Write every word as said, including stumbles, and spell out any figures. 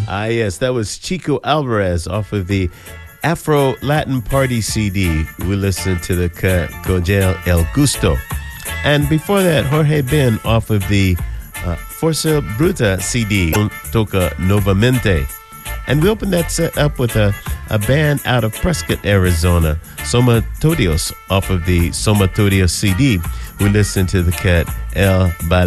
Ah, yes, that was Chico Alvarez off of the Afro Latin Party C D. We listened to the cut Con El Gusto. And before that, Jorge Ben off of the uh, Forza Bruta C D, Toca Novamente. And we opened that set up with a, a band out of Prescott, Arizona, Somatodios, off of the Somatodios C D. We listened to the cut El Ballet.